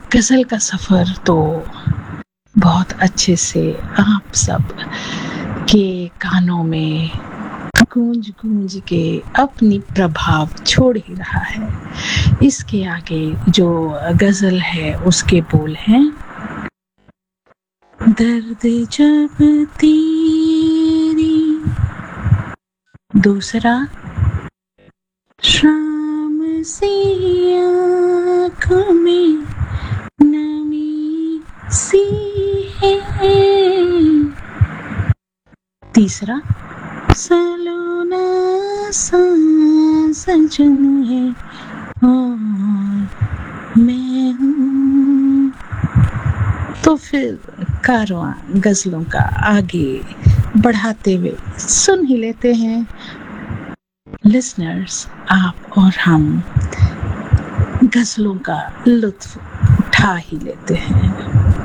गजल का सफर तो बहुत अच्छे से आप सब के कानों में गूंज गूंज के अपनी प्रभाव छोड़ ही रहा है। इसके आगे जो गजल है उसके बोल हैं, दर्द जब तेरी, दूसरा शाम से आँखों में नमी सी है, तीसरा सलोना सा सजन है और मैं हूँ। तो फिर कारवां गजलों का आगे बढ़ाते हुए सुन ही लेते हैं लिसनर्स, आप और हम गजलों का लुत्फ उठा ही लेते हैं।